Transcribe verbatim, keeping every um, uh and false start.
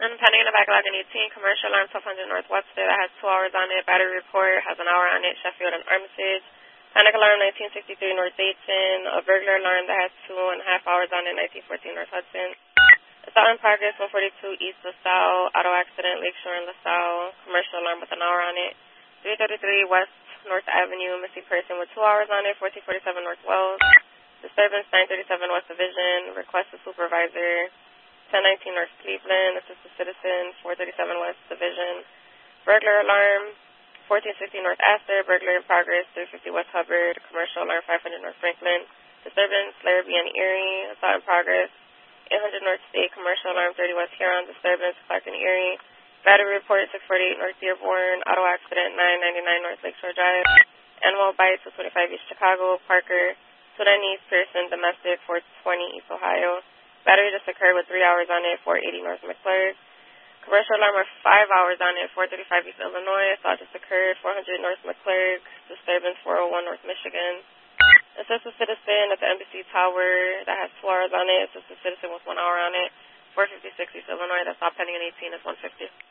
And pending in the backlog in eighteen, commercial alarm twelve hundred North Webster that has two hours on it. Battery report has an hour on it. Sheffield and Armitage. Panic alarm nineteen sixty-three North Dayton. A burglar alarm that has two and a half hours on it. nineteen fourteen North Hudson. Assault in progress one forty-two East LaSalle. Auto accident Lakeshore and LaSalle. Commercial alarm with an hour on it. three thirty-three West North Avenue. Missing person with two hours on it. fourteen forty-seven North Wells. Disturbance nine thirty-seven West Division. Request to supervisor. ten nineteen North Cleveland, assisted citizen, four thirty-seven West Division. Burglar alarm, fourteen sixty North Astor, burglar in progress, three fifty West Hubbard, commercial alarm, five hundred North Franklin. Disturbance, Larrabee and Erie, assault in progress, eight hundred North State, commercial alarm, thirty West Huron, disturbance, Clark and Erie. Battery report, six forty-eight North Dearborn, auto accident, nine ninety-nine North Lakeshore Drive. Animal bite, two twenty-five East Chicago, Parker, two ninety East Pearson, domestic, four twenty East Ohio. Battery just occurred with three hours on it, four eighty North McClurg. Commercial alarm with five hours on it, four thirty-five East Illinois. Assault just occurred, four hundred North McClurg. Disturbance, four oh one North Michigan. Assisted citizen at the Embassy Tower that has two hours on it. Assisted citizen with one hour on it, four fifty-six East Illinois. That's all pending in eighteen is one fifty.